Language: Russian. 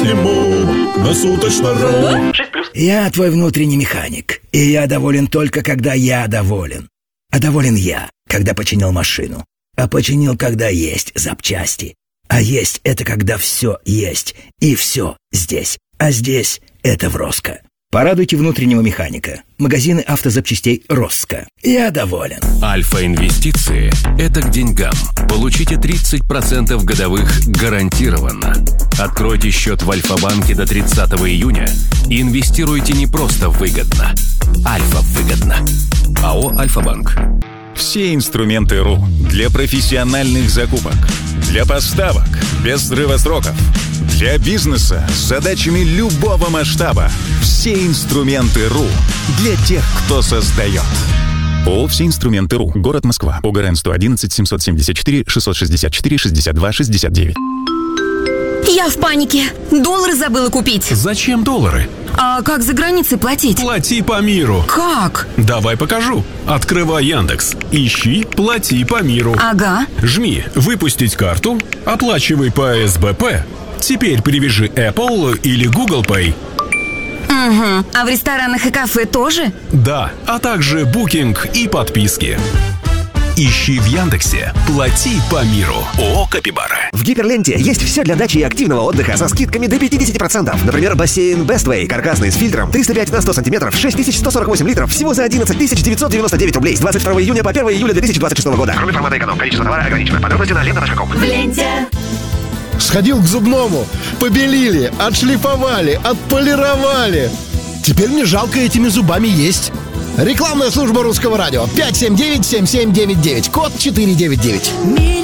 Нему на суточно.ру. Я твой внутренний механик, и я доволен только, когда я доволен. А доволен я, когда починил машину. А починил, когда есть запчасти. А есть — это когда все есть, и все здесь. А здесь — это в Роско. Порадуйте внутреннего механика. Магазины автозапчастей Роско. Я доволен. Альфа-инвестиции – это к деньгам. Получите 30% годовых гарантированно. Откройте счет в Альфа-банке до 30 июня и инвестируйте не просто выгодно. Альфа-выгодно. АО «Альфа-банк». Все инструменты РУ для профессиональных закупок, для поставок без срыва сроков, для бизнеса с задачами любого масштаба. Все инструменты РУ для тех, кто создает. ООО «Все инструменты РУ». Город Москва. ОГРН 111 774 664 62 69. Я в панике. Доллары забыла купить. Зачем доллары? А как за границей платить? Плати по миру. Как? Давай покажу. Открывай Яндекс. Ищи «Плати по миру». Ага. Жми «Выпустить карту», оплачивай по СБП. Теперь привяжи Apple или Google Pay. Угу. А в ресторанах и кафе тоже? Да, а также букинг и подписки. Ищи в Яндексе «Плати по миру». ООО «Капибара». В Гиперленте есть все для дачи и активного отдыха со скидками до 50%. Например, бассейн Bestway, каркасный с фильтром, 305 на 100 сантиметров, 6148 литров, всего за 11 999 рублей с 22 июня по 1 июля 2026 года. Кроме формата эконом, количество товара ограничено. Подробности на лента.ком. В ленте. Сходил к зубному, побелили, отшлифовали, отполировали. Теперь мне жалко этими зубами есть. Рекламная служба Русского радио. 579-7799. Код 499.